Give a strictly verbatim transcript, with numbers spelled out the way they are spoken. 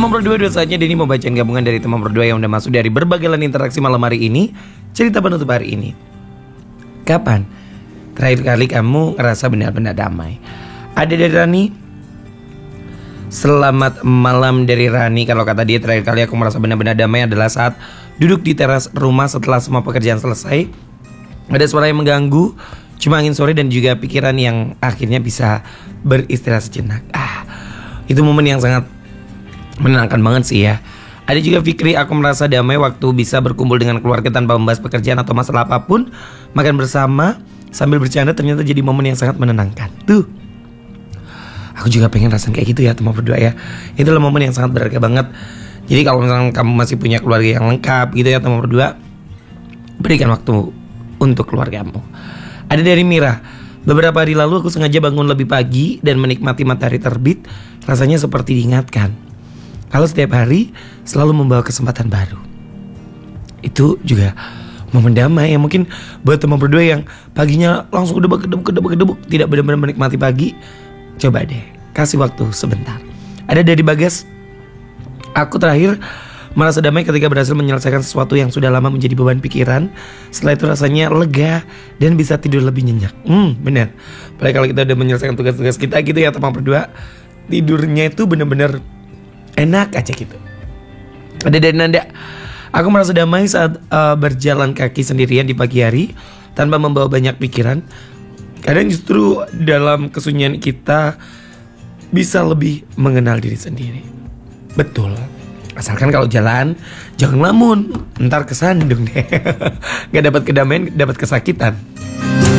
Teman berdua dua saatnya Denny mau bacain gabungan dari teman berdua yang udah masuk dari berbagai lain interaksi malam hari ini. Cerita penutup hari ini. Kapan terakhir kali kamu ngerasa benar-benar damai? Ada dari Rani. Selamat malam dari Rani. Kalau kata dia, terakhir kali aku merasa benar-benar damai adalah saat duduk di teras rumah setelah semua pekerjaan selesai. Ada suara yang mengganggu, cuma angin sore dan juga pikiran yang akhirnya bisa beristirahat sejenak. Ah, itu momen yang sangat menenangkan banget sih ya. Ada juga Fikri, aku merasa damai waktu bisa berkumpul dengan keluarga tanpa membahas pekerjaan atau masalah apapun. Makan bersama sambil bercanda ternyata jadi momen yang sangat menenangkan. Tuh, aku juga pengen rasanya kayak gitu ya teman berdua ya. Itulah momen yang sangat berharga banget. Jadi kalau misalnya kamu masih punya keluarga yang lengkap gitu ya teman berdua, berikan waktu untuk keluargamu. Ada dari Mira. Beberapa hari lalu aku sengaja bangun lebih pagi dan menikmati matahari terbit. Rasanya seperti diingatkan kalau setiap hari selalu membawa kesempatan baru. Itu juga momen damai yang mungkin buat teman berdua yang paginya langsung kedebuk kedebuk kedebuk kedebuk, tidak benar-benar menikmati pagi. Coba deh kasih waktu sebentar. Ada dari Bagas. Aku terakhir merasa damai ketika berhasil menyelesaikan sesuatu yang sudah lama menjadi beban pikiran. Setelah itu rasanya lega dan bisa tidur lebih nyenyak. Hmm benar. Apalagi kalau kita udah menyelesaikan tugas-tugas kita gitu ya teman berdua, tidurnya itu benar-benar enak aja gitu. Ada dari Nanda. Aku merasa damai saat uh, berjalan kaki sendirian di pagi hari tanpa membawa banyak pikiran. Kadang justru dalam kesunyian kita bisa lebih mengenal diri sendiri. Betul. Asalkan kalau jalan jangan lamun, ntar kesandung deh. Gak dapat kedamaian, dapat kesakitan.